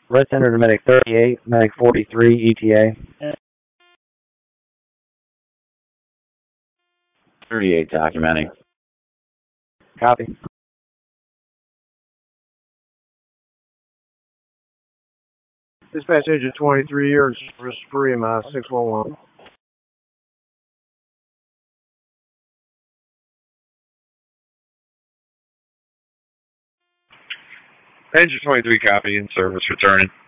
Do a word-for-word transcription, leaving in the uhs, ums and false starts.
Red Center to Medic thirty-eight, Medic forty-three, E T A. thirty-eight documenting. Copy. Dispatch agent twenty-three, you're free, my six one one. Engine twenty-three, copy, in service, returning.